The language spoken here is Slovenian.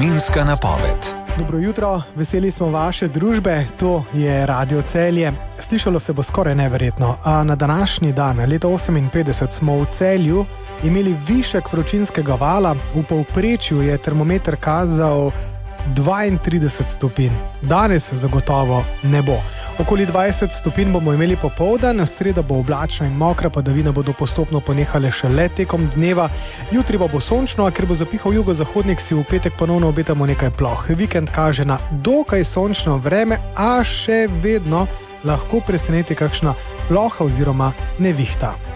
Vremenska napoved. Dobro jutro, veseli smo vaše družbe, to je Radio Celje. Slišalo se bo skoraj neverjetno, a na današnji dan, leta 58, smo v Celju imeli višek vročinskega vala, v povprečju je termometer kazal 32 stopinj. Danes zagotovo ne bo. Okoli 20 stopinj bomo imeli popoldan, sreda bo oblačna in mokra, padavine bodo postopno ponehale šele tekom dneva. Jutri bo sončno, a ker bo zapihal jugozahodnik, si v petek ponovno obetamo nekaj ploh. Vikend kaže na dokaj sončno vreme, a še vedno lahko preseneti kakšna ploha oziroma nevihta.